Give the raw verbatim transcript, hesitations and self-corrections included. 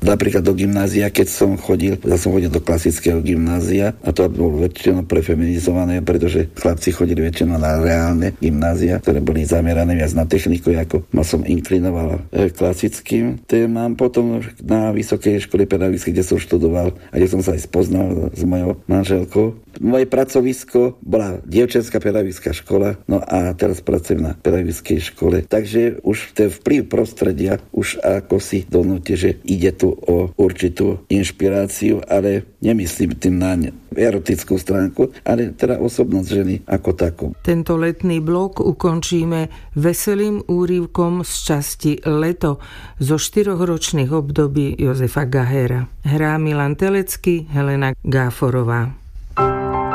napríklad do gymnázia, keď som chodil, ja som chodil do klasického gymnázia a to bolo väčšinou prefeminizované, pretože chlapci chodili väčšinou na reálne gymnázia, ktoré boli zamerané viac na techniku, ako ma som inklinoval klasickým témam. Potom na vysokej škole pedagogickej, kde som študoval a kde som sa aj spoznal s mojou manželkou. Moje pracovisko bola dievčenská pedagogická škola, no a teraz pracujem na pedagogickej škole. Takže už ten vplyv prostredia už ako si donúte, že ide tu o určitú inšpiráciu, ale nemyslím tým na erotickú stránku, ale teda osobnosť ženy ako takú. Tento letný blok ukončíme veselým úryvkom z časti Leto zo štyroch ročných období Jozefa Gahera. Hrá Milan Telecký, Helena Gáforová.